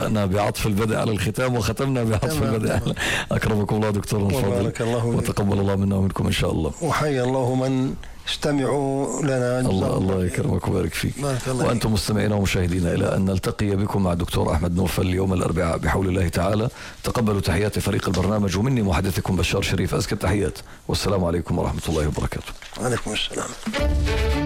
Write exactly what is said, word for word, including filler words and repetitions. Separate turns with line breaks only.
بدأنا بعطف البدء على الختام وختمنا بعطف البدء على. أكرمكم الله دكتور الفاضل، وتقبل الله منا ومنكم إن شاء الله.
وحيا الله من استمعوا لنا.
الله الله يكرمك ويبارك فيك. وأنتم مستمعين ومشاهدين، إلى أن نلتقي بكم مع الدكتور أحمد نوفل يوم الأربعاء بحول الله تعالى. تقبلوا تحيات فريق البرنامج، ومني محدثكم بشار شريف أزكى التحيات، والسلام عليكم ورحمة الله وبركاته.
وعليكم السلام.